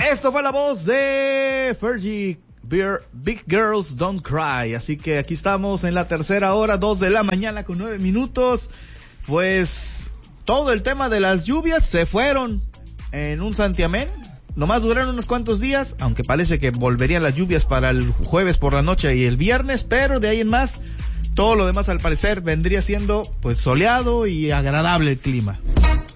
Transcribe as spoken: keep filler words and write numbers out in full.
Esto fue la voz de Fergie, Beer, Big Girls Don't Cry. Así que aquí estamos en la tercera hora, dos de la mañana con nueve minutos. Pues todo el tema de las lluvias se fueron en un santiamén. Nomás duraron unos cuantos días, aunque parece que volverían las lluvias para el jueves por la noche y el viernes, pero de ahí en más, todo lo demás al parecer vendría siendo pues soleado y agradable el clima.